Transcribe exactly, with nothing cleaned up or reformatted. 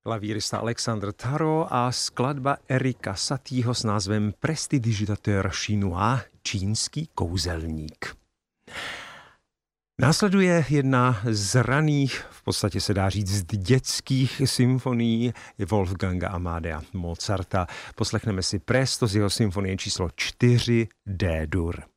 Klavírista Alexandre Tarot a skladba Erika Satieho s názvem Prestidigitateur chinois, čínský kouzelník. Následuje jedna z raných, v podstatě se dá říct dětských symfonií Wolfganga Amadea Mozarta. Poslechneme si Presto z jeho symfonie číslo čtyři D-dur.